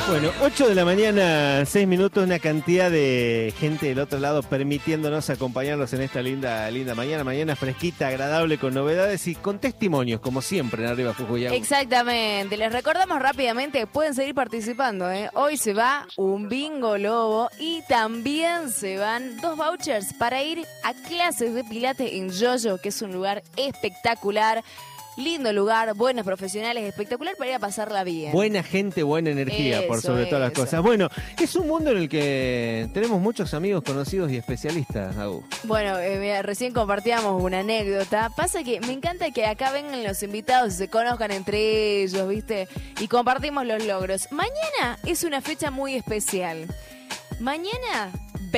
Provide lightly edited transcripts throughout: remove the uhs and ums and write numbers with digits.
Bueno, 8 de la mañana, 6 minutos, una cantidad de gente del otro lado permitiéndonos acompañarlos en esta linda mañana. Mañana fresquita, agradable, con novedades y con testimonios, como siempre, en Arriba Jujuy. Exactamente, les recordamos rápidamente que pueden seguir participando, ¿eh? Hoy se va un bingo lobo y también se van 2 vouchers para ir a clases de pilates en Yoyo, que es un lugar espectacular. Lindo lugar, buenos profesionales, espectacular para ir a pasarla bien. Buena gente, buena energía, por sobre todas las cosas. Bueno, es un mundo en el que tenemos muchos amigos conocidos y especialistas, Agus. Bueno, mira, recién compartíamos una anécdota. Pasa que me encanta que acá vengan los invitados y se conozcan entre ellos, ¿viste? Y compartimos los logros. Mañana es una fecha muy especial. Mañana,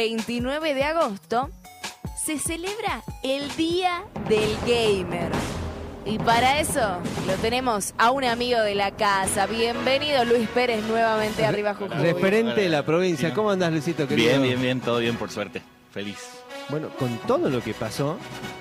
29 de agosto, se celebra el Día del Gamer. Y para eso lo tenemos a un amigo de la casa. Bienvenido Luis Pérez nuevamente a Arriba Jujuy. Referente de la provincia. ¿Cómo andás, Luisito, querido? Bien, todo bien, por suerte. Feliz. Bueno, con todo lo que pasó...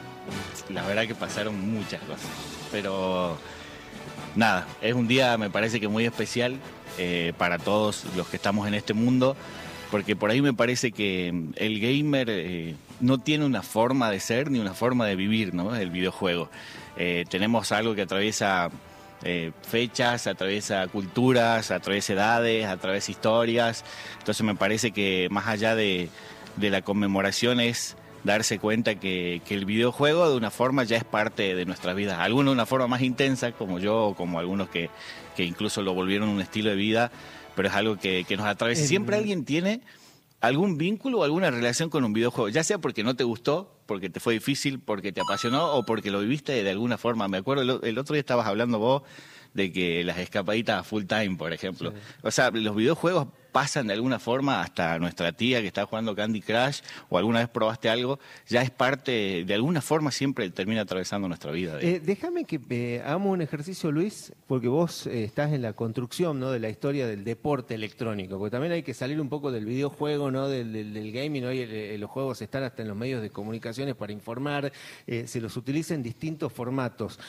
La verdad que pasaron muchas cosas. Pero nada, es un día me parece que muy especial para todos los que estamos en este mundo. Porque por ahí me parece que el gamer no tiene una forma de ser ni una forma de vivir, ¿no? El videojuego. Tenemos algo que atraviesa fechas, atraviesa culturas, atraviesa edades, atraviesa historias. Entonces me parece que más allá de la conmemoración es darse cuenta que el videojuego de una forma ya es parte de nuestras vidas. Algunos de una forma más intensa, como yo, o como algunos que incluso lo volvieron un estilo de vida, pero es algo que nos atraviesa. Siempre alguien tiene algún vínculo o alguna relación con un videojuego, ya sea porque no te gustó, porque te fue difícil, porque te apasionó o porque lo viviste de alguna forma. Me acuerdo, el otro día estabas hablando vos de que las escapaditas a full time, por ejemplo. Sí. O sea, los videojuegos pasan de alguna forma hasta nuestra tía que está jugando Candy Crush o alguna vez probaste algo, ya es parte, de alguna forma siempre termina atravesando nuestra vida. Déjame que hagamos un ejercicio, Luis, porque vos estás en la construcción, ¿no?, de la historia del deporte electrónico, porque también hay que salir un poco del videojuego, ¿no?, del gaming. Hoy los juegos están hasta en los medios de comunicaciones para informar, se los utiliza en distintos formatos.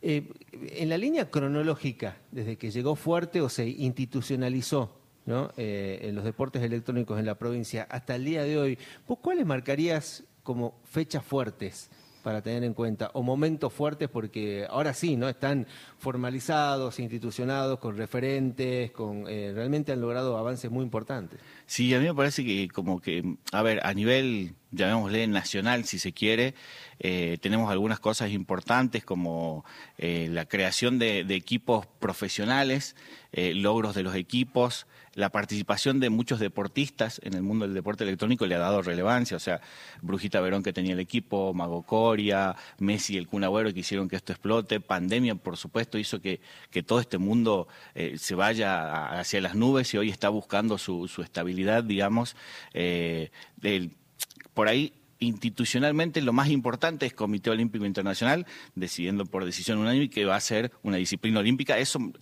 En la línea cronológica, desde que llegó fuerte o se institucionalizó, ¿no?, en los deportes electrónicos en la provincia hasta el día de hoy, ¿vos cuáles marcarías como fechas fuertes para tener en cuenta, o momentos fuertes, porque ahora sí, ¿no?, están formalizados, institucionados, con referentes, realmente han logrado avances muy importantes? Sí, a mí me parece que a ver, a nivel, llamémosle nacional si se quiere, tenemos algunas cosas importantes como la creación de equipos profesionales, logros de los equipos, la participación de muchos deportistas en el mundo del deporte electrónico le ha dado relevancia, o sea, Brujita Verón que tenía el equipo, Mago Coria, Messi y el Kun Agüero que hicieron que esto explote, pandemia por supuesto hizo que todo este mundo se vaya hacia las nubes y hoy está buscando su estabilidad, digamos, por ahí. Institucionalmente lo más importante es Comité Olímpico Internacional decidiendo por decisión unánime que va a ser una disciplina olímpica. Eso